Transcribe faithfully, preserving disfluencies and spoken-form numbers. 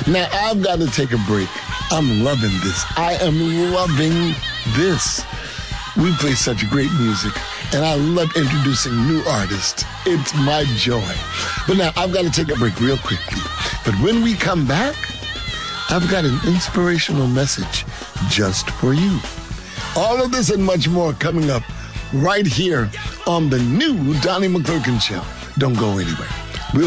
Now, I've got to take a break. I'm loving this. I am loving this. We play such great music, and I love introducing new artists. It's my joy. But now, I've got to take a break real quickly. But when we come back, I've got an inspirational message just for you. All of this and much more coming up right here on the new Donnie McClurkin Show. Don't go anywhere.